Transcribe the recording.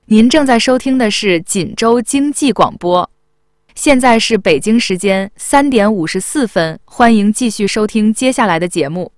您正在收听的是锦州经济广播，现在是北京时间3点54分，欢迎继续收听接下来的节目。